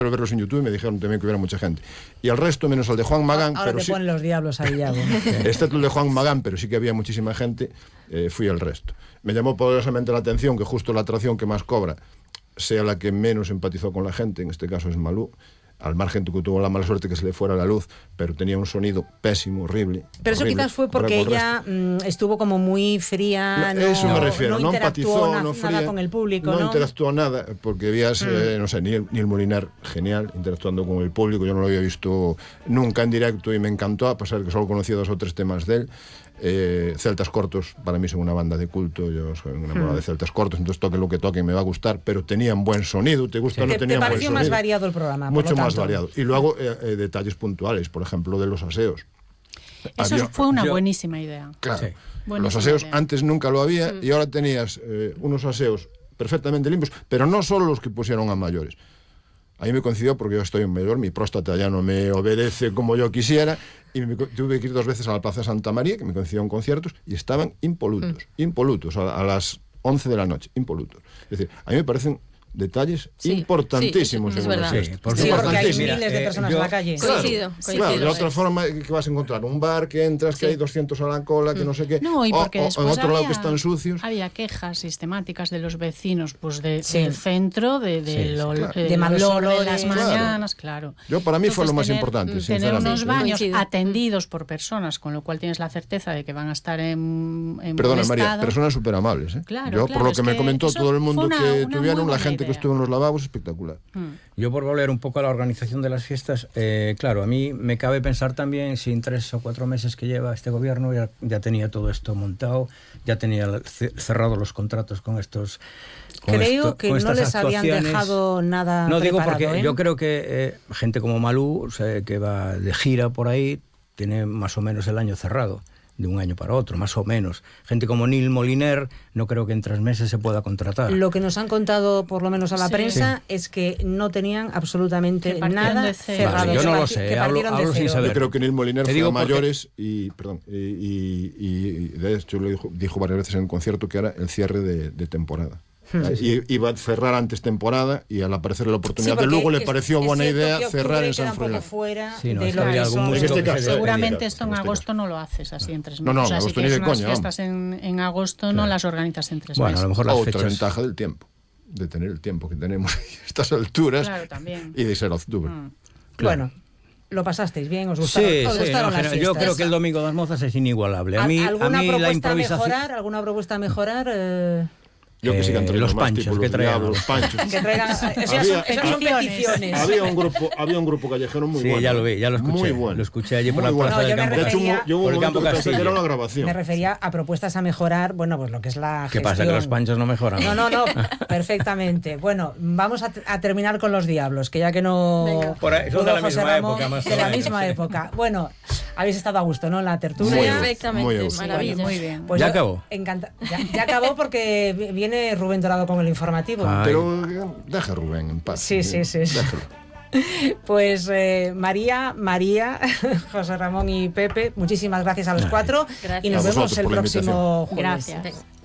verlos en YouTube y me dijeron también que hubiera mucha gente. Y el resto, menos el de Juan Magán... Ahora te ponen los diablos ahí ya. Este es el de Juan Magán, pero sí que había muchísima gente, fui al resto. Me llamó poderosamente la atención que justo la atracción que más cobra sea la que menos empatizó con la gente, en este caso es Malú, al margen que tuvo la mala suerte que se le fuera la luz, pero tenía un sonido pésimo, horrible. Pero eso quizás fue porque ella estuvo como muy fría, eso me refiero, no empatizó, no nada con el público, no interactuó nada, porque veías, no sé, ni el Molinar, genial, interactuando con el público, yo no lo había visto nunca en directo y me encantó, a pesar de que solo conocía 2 o 3 temas de él. Celtas Cortos para mí son una banda de culto, yo soy una enamorado de Celtas Cortos, entonces toque lo que toque me va a gustar, pero tenían buen sonido, te gusta o no tenían buen sonido. ¿Te pareció más variado el programa? Mucho más variado, y luego detalles puntuales, por ejemplo de los aseos. Eso fue una buenísima idea. Claro, los aseos antes nunca lo había y ahora tenías unos aseos perfectamente limpios, pero no solo los que pusieron a mayores. A mí me coincidió porque yo estoy mayor, mi próstata ya no me obedece como yo quisiera y tuve que ir 2 veces a la Plaza Santa María, que me coincidieron conciertos, y estaban impolutos, a las 11 de la noche, impolutos. Es decir, a mí me parecen detalles importantísimos. Es verdad. Porque hay miles de personas en la calle. Coincido. Claro, de otra forma que vas a encontrar un bar que entras, que hay 200 a la cola, que no sé qué, no, y porque o en otro lado que están sucios. Había quejas sistemáticas de los vecinos pues del centro, de malos olores de las mañanas, claro. Yo para mí fue lo más importante, tener unos baños atendidos por personas, con lo cual tienes la certeza de que van a estar en Perdona, buen María, estado. personas súper amables. Claro, yo, por lo que me comentó todo el mundo que tuvieron, la gente idea. que estuvo en los lavabos, espectacular. Yo, por volver un poco a la organización de las fiestas, claro, a mí me cabe pensar también si en 3 o 4 meses que lleva este gobierno ya tenía todo esto montado, ya tenía cerrado los contratos con estos... Creo que no les habían dejado nada no digo preparado, porque yo creo que gente como Malú, que va de gira por ahí, tiene más o menos el año cerrado, de un año para otro, más o menos. Gente como Neil Moliner, no creo que en 3 meses se pueda contratar. Lo que nos han contado, por lo menos a la prensa, es que no tenían absolutamente nada cerrado. Vale, yo no lo sé, hablo sin saber. Yo creo que Neil Moliner fue a mayores y de hecho lo dijo varias veces en el concierto que era el cierre de temporada. Y iba a cerrar antes temporada y al aparecer la oportunidad de Lugo le pareció buena idea cerrar en San Froilán. Seguramente esto en agosto no lo haces así en 3 meses. No, o sea, agosto si ni de unas coña, fiestas en agosto no las organizas en 3 meses. Bueno, a lo mejor las otra fechas... ventaja del tiempo, de tener el tiempo que tenemos a estas alturas, claro, también. Y de ser octubre. Bueno, ¿lo pasasteis bien? ¿Os gustaron, os gustaron las fiestas? Yo creo que el Domingo de las Mozas es inigualable. A mí la improvisación... ¿Alguna propuesta a mejorar? Yo que sí que entre los panchos que traigan los panchos. Que traigan, esas son peticiones. Había un grupo callejero muy bueno. Sí, ya lo vi, ya lo escuché. Muy bueno. Lo escuché allí por la plaza del Campo. De hecho, yo hubo un momento que pensé que era una grabación. Me refería a propuestas a mejorar, bueno, pues lo que es la ¿Qué gestión. pasa, que los panchos no mejoran? No, perfectamente. Bueno, vamos a terminar con los Diablos, que ya que no... Son de la misma época, más o menos. De la misma época. Bueno, habéis estado a gusto, ¿no? En la tertulia. Perfectamente, maravilla. Muy bien. Pues ¿Ya acabó? Ya acabó porque viene Rubén Dorado con el informativo. Pero deja a Rubén en paz. Sí. Déjalo. Pues María, José Ramón y Pepe, muchísimas gracias a los 4 y nos vemos el próximo jueves. Gracias.